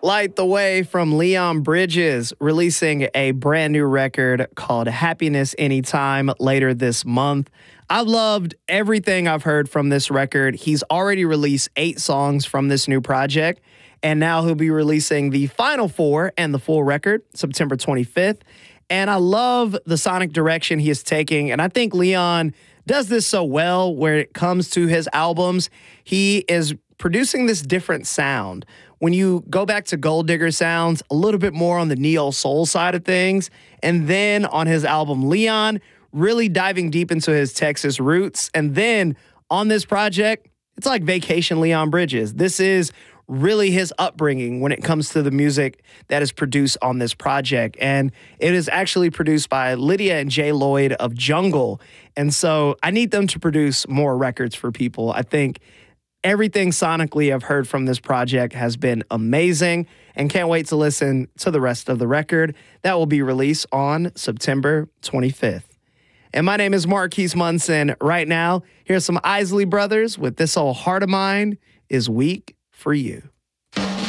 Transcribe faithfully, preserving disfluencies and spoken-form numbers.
Light the Way from Leon Bridges, releasing a brand new record called Happiness Anytime later this month. I've loved everything I've heard from this record. He's already released eight songs from this new project, and now he'll be releasing the final four and the full record September twenty-fifth. And I love the sonic direction he is taking, and I think Leon does this so well where it comes to his albums. He is producing this different sound. When you go back to Gold Digger Sounds, a little bit more on the neo soul side of things, and then on his album Leon, really diving deep into his Texas roots. And then on this project, it's like Vacation Leon Bridges. This is really his upbringing when it comes to the music that is produced on this project. And it is actually produced by Lydia and Jay Lloyd of Jungle. And so I need them to produce more records for people. I think everything sonically I've heard from this project has been amazing, and can't wait to listen to the rest of the record that will be released on September twenty-fifth. And my name is Marquise Munson. Right now, here's some Isley Brothers with This Old Heart of Mine is Weak for You.